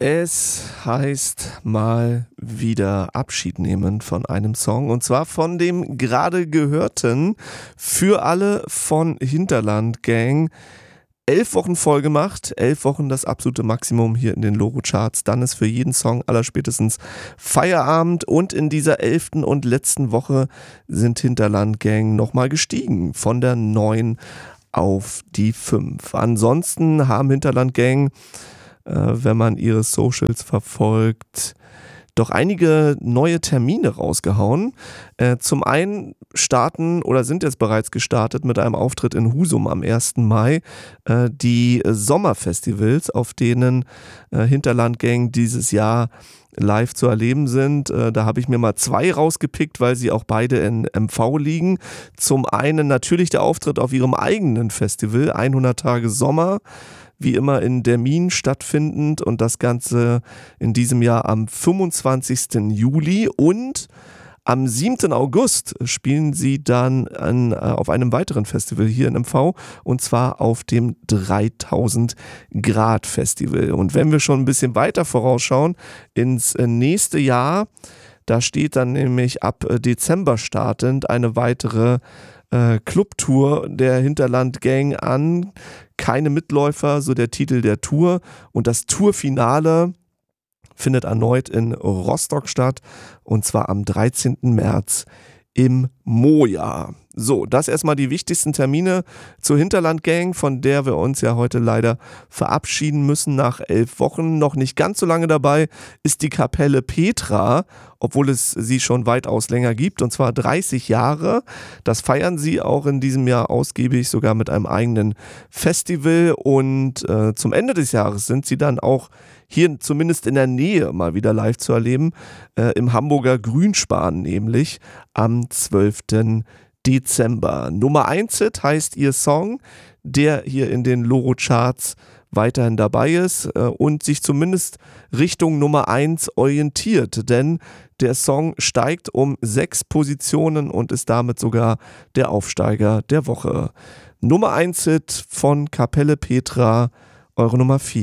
Es heißt mal wieder Abschied nehmen von einem Song, und zwar von dem gerade gehörten Für alle von Hinterland Gang. 11 Wochen voll gemacht, 11 Wochen das absolute Maximum hier in den Loro-Charts. Dann ist für jeden Song allerspätestens Feierabend, und in dieser 11. und letzten Woche sind Hinterland Gang nochmal gestiegen von der 9 auf die 5. Ansonsten haben Hinterland Gang, wenn man ihre Socials verfolgt, doch einige neue Termine rausgehauen. Zum einen starten oder sind jetzt bereits gestartet mit einem Auftritt in Husum am 1. Mai die Sommerfestivals, auf denen Hinterland Gang dieses Jahr live zu erleben sind. Da habe ich mir mal 2 rausgepickt, weil sie auch beide in MV liegen. Zum einen natürlich der Auftritt auf ihrem eigenen Festival, 100 Tage Sommer, wie immer in Dermin stattfindend, und das Ganze in diesem Jahr am 25. Juli, und am 7. August spielen sie dann auf einem weiteren Festival hier in MV, und zwar auf dem 3000 Grad Festival. Und wenn wir schon ein bisschen weiter vorausschauen ins nächste Jahr, da steht dann nämlich ab Dezember startend eine weitere Clubtour der Hinterland Gang an. Keine Mitläufer, so der Titel der Tour. Und das Tourfinale findet erneut in Rostock statt, und zwar am 13. März im Moja. So, das erstmal die wichtigsten Termine zur Hinterland Gang, von der wir uns ja heute leider verabschieden müssen nach 11 Wochen. Noch nicht ganz so lange dabei ist die Kapelle Petra, obwohl es sie schon weitaus länger gibt, und zwar 30 Jahre. Das feiern sie auch in diesem Jahr ausgiebig, sogar mit einem eigenen Festival, und zum Ende des Jahres sind sie dann auch hier zumindest in der Nähe mal wieder live zu erleben, im Hamburger Grünspan nämlich am 12. Dezember. Nummer 1 Hit heißt ihr Song, der hier in den Loro-Charts weiterhin dabei ist und sich zumindest Richtung Nummer 1 orientiert, denn der Song steigt um 6 Positionen und ist damit sogar der Aufsteiger der Woche. Nummer 1 Hit von Kapelle Petra, eure Nummer 4.